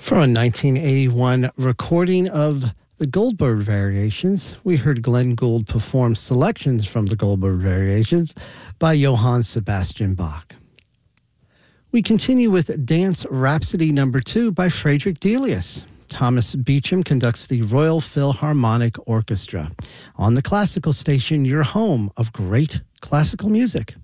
From a 1981 recording of the Goldberg Variations, we heard Glenn Gould perform selections from the Goldberg Variations by Johann Sebastian Bach. We continue with Dance Rhapsody No. 2 by Frederick Delius. Thomas Beecham conducts the Royal Philharmonic Orchestra on the classical station, your home of great classical music.